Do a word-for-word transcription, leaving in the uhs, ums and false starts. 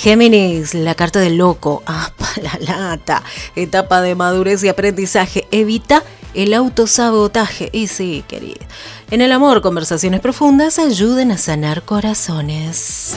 Géminis, la carta del loco. Ah, la lata. Etapa de madurez y aprendizaje. Evita el autosabotaje. Y sí, querido. En el amor, conversaciones profundas ayuden a sanar corazones.